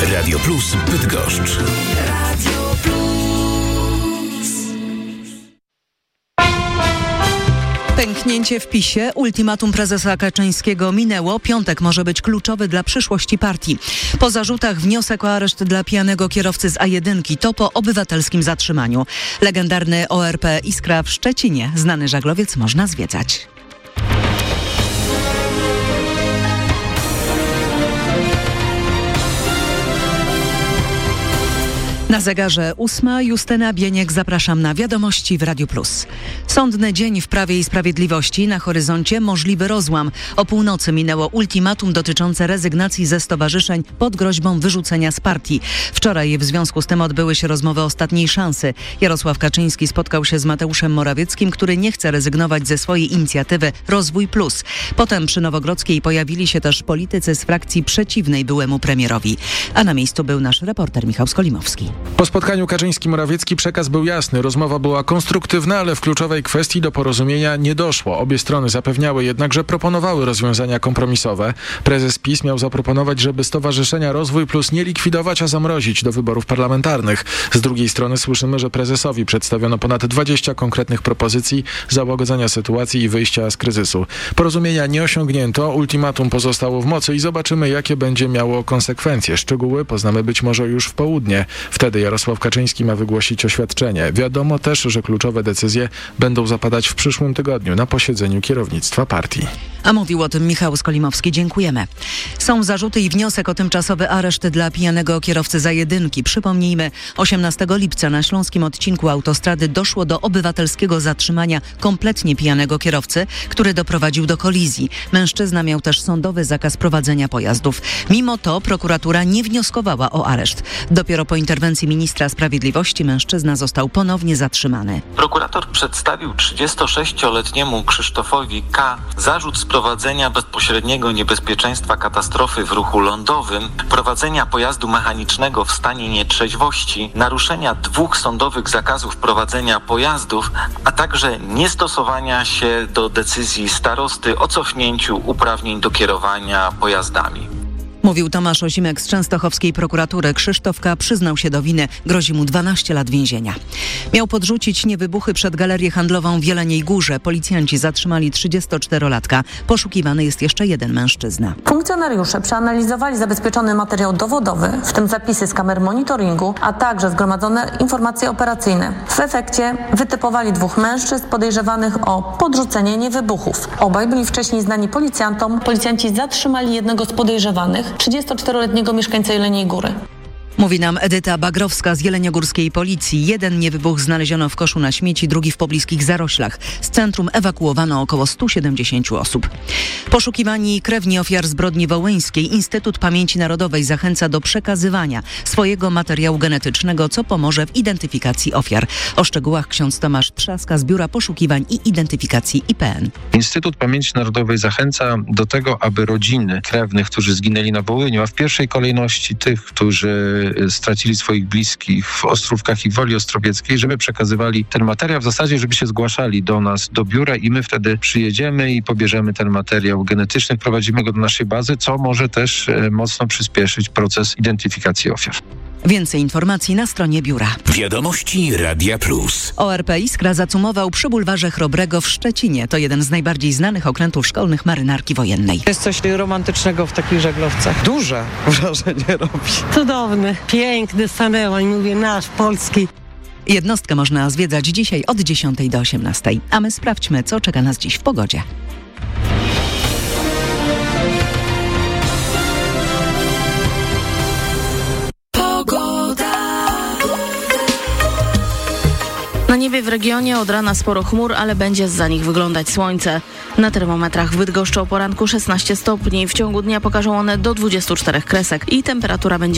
Radio Plus Bydgoszcz. Radio Plus. Pęknięcie w PiS-ie. Ultimatum prezesa Kaczyńskiego minęło. Piątek może być kluczowy dla przyszłości partii. Po zarzutach wniosek o areszt dla pijanego kierowcy z A1. To po obywatelskim zatrzymaniu. Legendarny ORP Iskra w Szczecinie. Znany żaglowiec można zwiedzać. Na zegarze 8. Justyna Bieniek, zapraszam na wiadomości w Radiu Plus. Sądny dzień w Prawie i Sprawiedliwości. Na horyzoncie możliwy rozłam. O północy minęło ultimatum dotyczące rezygnacji ze stowarzyszeń pod groźbą wyrzucenia z partii. Wczoraj w związku z tym odbyły się rozmowy ostatniej szansy. Jarosław Kaczyński spotkał się z Mateuszem Morawieckim, który nie chce rezygnować ze swojej inicjatywy Rozwój Plus. Potem przy Nowogrodzkiej pojawili się też politycy z frakcji przeciwnej byłemu premierowi. A na miejscu był nasz reporter Michał Skolimowski. Po spotkaniu Kaczyński-Morawiecki przekaz był jasny. Rozmowa była konstruktywna, ale w kluczowej kwestii do porozumienia nie doszło. Obie strony zapewniały jednak, że proponowały rozwiązania kompromisowe. Prezes PiS miał zaproponować, żeby Stowarzyszenia Rozwój Plus nie likwidować, a zamrozić do wyborów parlamentarnych. Z drugiej strony słyszymy, że prezesowi przedstawiono ponad 20 konkretnych propozycji załagodzenia sytuacji i wyjścia z kryzysu. Porozumienia nie osiągnięto, ultimatum pozostało w mocy i zobaczymy, jakie będzie miało konsekwencje. Szczegóły poznamy być może już w południe. Wtedy Jarosław Kaczyński ma wygłosić oświadczenie. Wiadomo też, że kluczowe decyzje będą zapadać w przyszłym tygodniu na posiedzeniu kierownictwa partii. A mówił o tym Michał Skolimowski. Dziękujemy. Są zarzuty i wniosek o tymczasowy areszt dla pijanego kierowcy z A1. Przypomnijmy, 18 lipca na śląskim odcinku autostrady doszło do obywatelskiego zatrzymania kompletnie pijanego kierowcy, który doprowadził do kolizji. Mężczyzna miał też sądowy zakaz prowadzenia pojazdów. Mimo to prokuratura nie wnioskowała o areszt. Dopiero po interwencji ministra sprawiedliwości mężczyzna został ponownie zatrzymany. Prokurator przedstawił 36-letniemu Krzysztofowi K. zarzut sprowadzenia bezpośredniego niebezpieczeństwa katastrofy w ruchu lądowym, prowadzenia pojazdu mechanicznego w stanie nietrzeźwości, naruszenia 2 sądowych zakazów prowadzenia pojazdów, a także niestosowania się do decyzji starosty o cofnięciu uprawnień do kierowania pojazdami. Mówił Tomasz Osimek z częstochowskiej prokuratury. Krzysztof K. przyznał się do winy. Grozi mu 12 lat więzienia. Miał podrzucić niewybuchy przed galerię handlową w Jeleniej Górze. Policjanci zatrzymali 34-latka. Poszukiwany jest jeszcze jeden mężczyzna. Funkcjonariusze przeanalizowali zabezpieczony materiał dowodowy, w tym zapisy z kamer monitoringu, a także zgromadzone informacje operacyjne. W efekcie wytypowali 2 mężczyzn podejrzewanych o podrzucenie niewybuchów. Obaj byli wcześniej znani policjantom. Policjanci zatrzymali jednego z podejrzewanych, 34-letniego mieszkańca Jeleniej Góry. Mówi nam Edyta Bagrowska z jeleniogórskiej policji. Jeden niewybuch znaleziono w koszu na śmieci, drugi w pobliskich zaroślach. Z centrum ewakuowano około 170 osób. Poszukiwani krewni ofiar zbrodni wołyńskiej Instytut Pamięci Narodowej zachęca do przekazywania swojego materiału genetycznego, co pomoże w identyfikacji ofiar. O szczegółach ksiądz Tomasz Trzaska z Biura Poszukiwań i Identyfikacji IPN. Instytut Pamięci Narodowej zachęca do tego, aby rodziny krewnych, którzy zginęli na Wołyniu, a w pierwszej kolejności tych, którzy stracili swoich bliskich w Ostrówkach i Woli Ostrowieckiej, żeby przekazywali ten materiał, w zasadzie, żeby się zgłaszali do nas, do biura i my wtedy przyjedziemy i pobierzemy ten materiał genetyczny, wprowadzimy go do naszej bazy, co może też mocno przyspieszyć proces identyfikacji ofiar. Więcej informacji na stronie biura. Wiadomości Radia Plus. ORP Iskra zacumował przy bulwarze Chrobrego w Szczecinie. To jeden z najbardziej znanych okrętów szkolnych Marynarki Wojennej. Jest coś romantycznego w takich żaglowcach. Duże wrażenie robi. Cudowny, piękny, stanęła i mówię, nasz, polski. Jednostkę można zwiedzać dzisiaj od 10 do 18. A my sprawdźmy, co czeka nas dziś w pogodzie. Na niebie w regionie od rana sporo chmur, ale będzie zza nich wyglądać słońce. Na termometrach w Bydgoszczy o poranku 16 stopni. W ciągu dnia pokażą one do 24 kresek i temperatura będzie